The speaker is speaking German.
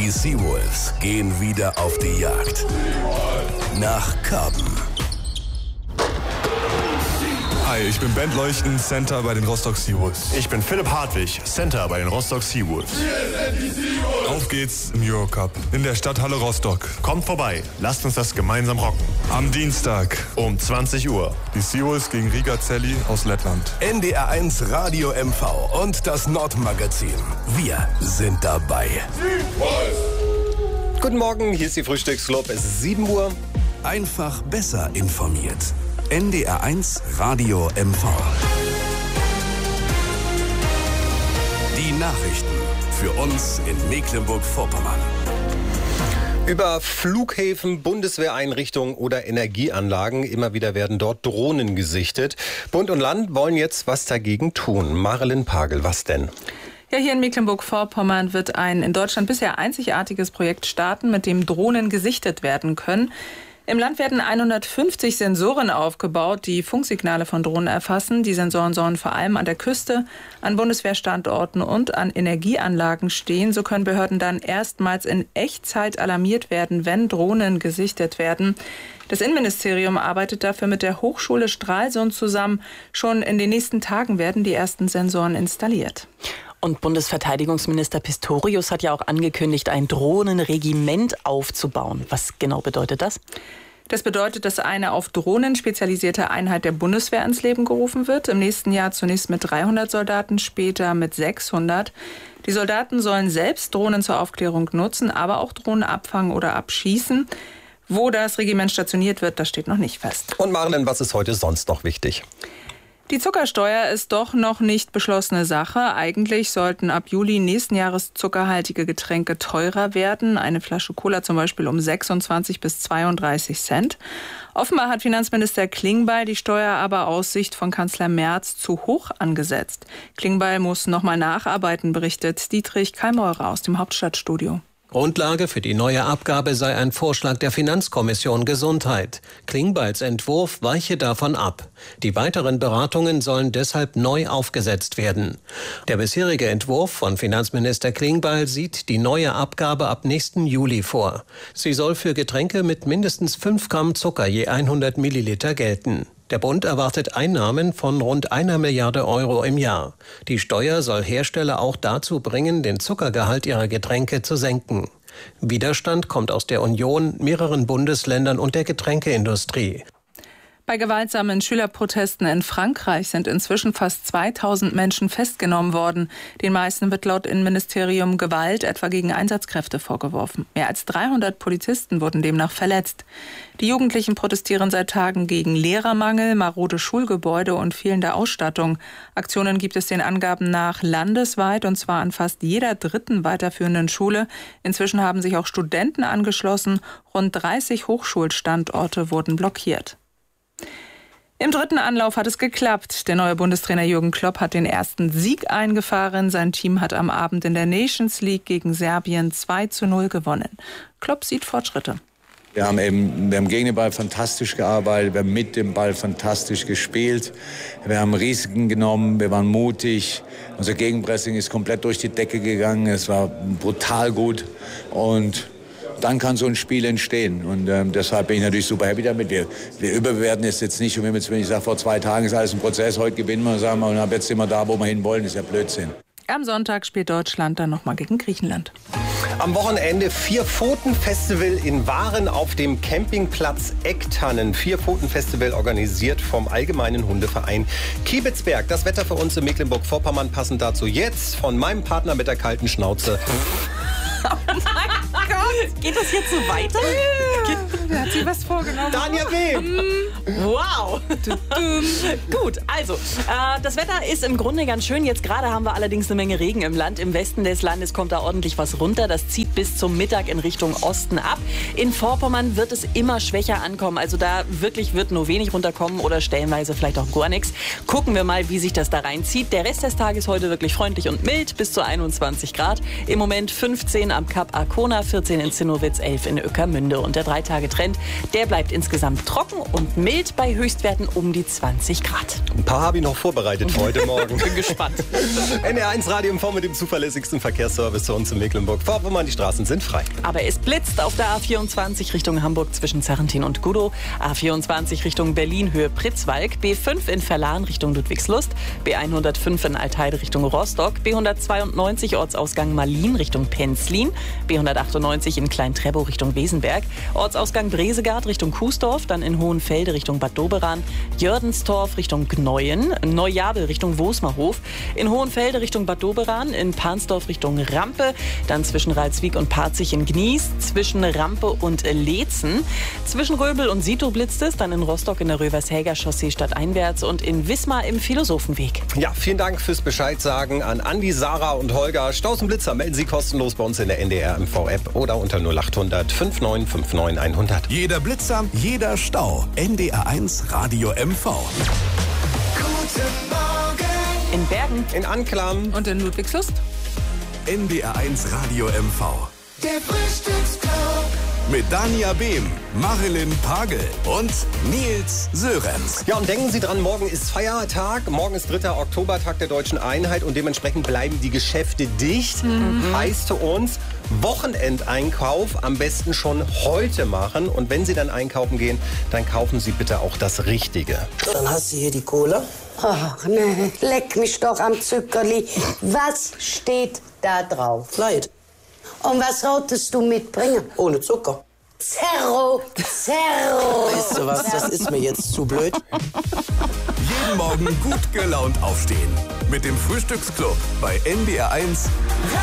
Die Seawolves gehen wieder auf die Jagd. Nach Karben. Hi, ich bin Bent Leuchten, Center bei den Rostock Seawolves. Ich bin Philipp Hartwig, Center bei den Rostock Seawolves. Auf geht's im Eurocup in der Stadthalle Rostock. Kommt vorbei, lasst uns das gemeinsam rocken. Am Dienstag um 20 Uhr. Die Seawolves gegen Riga Celli aus Lettland. NDR1 Radio MV und das Nordmagazin. Wir sind dabei. Guten Morgen, hier ist die Frühstücksclub. Es ist 7 Uhr. Einfach besser informiert. NDR1 Radio MV. Die Nachrichten für uns in Mecklenburg-Vorpommern. Über Flughäfen, Bundeswehreinrichtungen oder Energieanlagen. Immer wieder werden dort Drohnen gesichtet. Bund und Land wollen jetzt was dagegen tun. Marilyn Pagel, was denn? Ja, hier in Mecklenburg-Vorpommern wird ein in Deutschland bisher einzigartiges Projekt starten, mit dem Drohnen gesichtet werden können. Im Land werden 150 Sensoren aufgebaut, die Funksignale von Drohnen erfassen. Die Sensoren sollen vor allem an der Küste, an Bundeswehrstandorten und an Energieanlagen stehen. So können Behörden dann erstmals in Echtzeit alarmiert werden, wenn Drohnen gesichtet werden. Das Innenministerium arbeitet dafür mit der Hochschule Stralsund zusammen. Schon in den nächsten Tagen werden die ersten Sensoren installiert. Und Bundesverteidigungsminister Pistorius hat ja auch angekündigt, ein Drohnenregiment aufzubauen. Was genau bedeutet das? Das bedeutet, dass eine auf Drohnen spezialisierte Einheit der Bundeswehr ins Leben gerufen wird. Im nächsten Jahr zunächst mit 300 Soldaten, später mit 600. Die Soldaten sollen selbst Drohnen zur Aufklärung nutzen, aber auch Drohnen abfangen oder abschießen. Wo das Regiment stationiert wird, das steht noch nicht fest. Und Marlen, was ist heute sonst noch wichtig? Die Zuckersteuer ist doch noch nicht beschlossene Sache. Eigentlich sollten ab Juli nächsten Jahres zuckerhaltige Getränke teurer werden. Eine Flasche Cola zum Beispiel um 26 bis 32 Cent. Offenbar hat Finanzminister Klingbeil die Steuer aber aus Sicht von Kanzler Merz zu hoch angesetzt. Klingbeil muss nochmal nacharbeiten, berichtet Dietrich Kallmeurer aus dem Hauptstadtstudio. Grundlage für die neue Abgabe sei ein Vorschlag der Finanzkommission Gesundheit. Klingbeils Entwurf weiche davon ab. Die weiteren Beratungen sollen deshalb neu aufgesetzt werden. Der bisherige Entwurf von Finanzminister Klingbeil sieht die neue Abgabe ab nächsten Juli vor. Sie soll für Getränke mit mindestens 5 Gramm Zucker je 100 Milliliter gelten. Der Bund erwartet Einnahmen von rund 1 Milliarde Euro im Jahr. Die Steuer soll Hersteller auch dazu bringen, den Zuckergehalt ihrer Getränke zu senken. Widerstand kommt aus der Union, mehreren Bundesländern und der Getränkeindustrie. Bei gewaltsamen Schülerprotesten in Frankreich sind inzwischen fast 2000 Menschen festgenommen worden. Den meisten wird laut Innenministerium Gewalt etwa gegen Einsatzkräfte vorgeworfen. Mehr als 300 Polizisten wurden demnach verletzt. Die Jugendlichen protestieren seit Tagen gegen Lehrermangel, marode Schulgebäude und fehlende Ausstattung. Aktionen gibt es den Angaben nach landesweit, und zwar an fast jeder 3. weiterführenden Schule. Inzwischen haben sich auch Studenten angeschlossen. Rund 30 Hochschulstandorte wurden blockiert. Im 3. Anlauf hat es geklappt. Der neue Bundestrainer Jürgen Klopp hat den ersten Sieg eingefahren. Sein Team hat am Abend in der Nations League gegen Serbien 2:0 gewonnen. Klopp sieht Fortschritte. Wir haben gegen den Ball fantastisch gearbeitet, wir haben mit dem Ball fantastisch gespielt, wir haben Risiken genommen, wir waren mutig, unser Gegenpressing ist komplett durch die Decke gegangen, es war brutal gut und dann kann so ein Spiel entstehen. Und deshalb bin ich natürlich super happy damit. Wir überbewerten es jetzt nicht. Und wenn ich sage, vor 2 Tagen ist alles ein Prozess, heute gewinnen wir, sagen wir, und ab jetzt sind wir da, wo wir hinwollen, ist ja Blödsinn. Am Sonntag spielt Deutschland dann nochmal gegen Griechenland. Am Wochenende 4-Pfoten-Festival in Waren auf dem Campingplatz Ecktannen. 4-Pfoten-Festival organisiert vom Allgemeinen Hundeverein Kiebitzberg. Das Wetter für uns in Mecklenburg-Vorpommern passend dazu jetzt von meinem Partner mit der kalten Schnauze. Oh mein Gott, geht das jetzt so weiter? Wer hat sich was vorgenommen? Danja B. Wow. Gut, also, das Wetter ist im Grunde ganz schön. Jetzt gerade haben wir allerdings eine Menge Regen im Land. Im Westen des Landes kommt da ordentlich was runter. Das zieht bis zum Mittag in Richtung Osten ab. In Vorpommern wird es immer schwächer ankommen. Also da wirklich wird nur wenig runterkommen oder stellenweise vielleicht auch gar nichts. Gucken wir mal, wie sich das da reinzieht. Der Rest des Tages heute wirklich freundlich und mild, bis zu 21 Grad. Im Moment 15 am Kap Arkona, 14 in Zinnowitz, 11 in Ueckermünde. Und der 3-Tage-Trend Trend. Der bleibt insgesamt trocken und mild bei Höchstwerten um die 20 Grad. Ein paar habe ich noch vorbereitet für heute Morgen. Bin gespannt. NDR1 Radio MV mit dem zuverlässigsten Verkehrsservice zu uns in Mecklenburg-Vorpommern. Die Straßen sind frei. Aber es blitzt auf der A24 Richtung Hamburg zwischen Zerrentin und Gudow. A24 Richtung Berlin Höhe Pritzwalk. B5 in Verlan Richtung Ludwigslust. B105 in Altheide Richtung Rostock. B192 Ortsausgang Malin Richtung Penzlin. B198 in Klein-Treppow Richtung Wesenberg. Ortsausgang Bresegard Richtung Kuesdorf. Dann in Hohenfelde Richtung Bad Doberan. Jördenstorf Richtung Gneuen. Neujabel Richtung Wosmerhof. In Hohenfelde Richtung Bad Doberan. In Pansdorf Richtung Rampe. Dann zwischen Ralswiek und Parzig in Gnies. Zwischen Rampe und Leetzen. Zwischen Röbel und Sito blitzt es. Dann in Rostock in der Rövershäger Chaussee stadteinwärts. Und in Wismar im Philosophenweg. Ja, vielen Dank fürs Bescheid sagen an Andi, Sarah und Holger. Staus und Blitzer melden Sie kostenlos bei uns in der NDR MV-App oder unter 0800 5959 100. Jeder Blitzer, jeder Stau. NDR1 Radio MV. Guten Morgen. In Bergen. In Anklam. Und in Ludwigslust. NDR1 Radio MV. Der Frühstücksclub. Mit Dania Behm, Marilyn Pagel und Nils Sörenz. Ja, und denken Sie dran, morgen ist Feiertag. Morgen ist 3. Oktober, Tag der Deutschen Einheit. Und dementsprechend bleiben die Geschäfte dicht. Heißt für uns, Wochenendeinkauf am besten schon heute machen. Und wenn Sie dann einkaufen gehen, dann kaufen Sie bitte auch das Richtige. Dann hast du hier die Cola. Ach nee, leck mich doch am Zuckerli. Was steht da drauf? Light. Und was solltest du mitbringen? Ohne Zucker. Zerro, Zerro. Weißt du was, das ist mir jetzt zu blöd. Jeden Morgen gut gelaunt aufstehen. Mit dem Frühstücksclub bei NDR1.